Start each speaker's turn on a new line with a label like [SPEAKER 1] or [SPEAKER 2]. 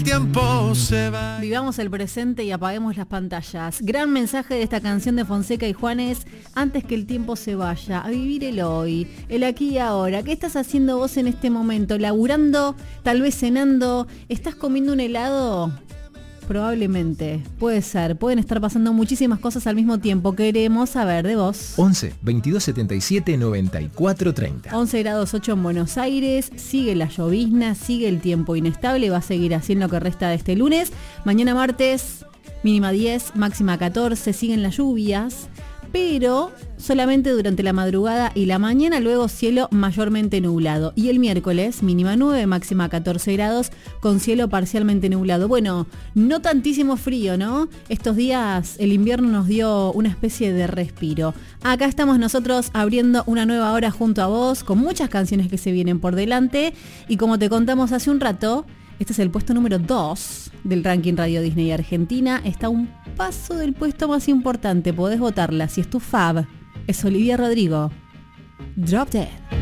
[SPEAKER 1] Tiempo se va.
[SPEAKER 2] Vivamos el presente y apaguemos las pantallas. Gran mensaje de esta canción de Fonseca y Juanes. Antes que el tiempo se vaya, a vivir el hoy, el aquí y ahora. ¿Qué estás haciendo vos en este momento? ¿Laburando? ¿Tal vez cenando? ¿Estás comiendo un helado? Probablemente, puede ser, pueden estar pasando muchísimas cosas al mismo tiempo. Queremos saber de vos.
[SPEAKER 3] 11 22 77 94 30.
[SPEAKER 2] 11 grados 8 en Buenos Aires, sigue la llovizna, sigue el tiempo inestable, va a seguir así en lo que resta de este lunes. Mañana martes, mínima 10, máxima 14, siguen las lluvias, pero solamente durante la madrugada y la mañana, luego cielo mayormente nublado. Y el miércoles, mínima 9, máxima 14 grados, con cielo parcialmente nublado. Bueno, no tantísimo frío, ¿no? Estos días el invierno nos dio una especie de respiro. Acá estamos nosotros abriendo una nueva hora junto a vos, con muchas canciones que se vienen por delante. Y como te contamos hace un rato, este es el puesto número 2 del ranking Radio Disney Argentina. Está a un paso del puesto más importante. Podés votarla si es tu fab. Es Olivia Rodrigo. Drop Dead.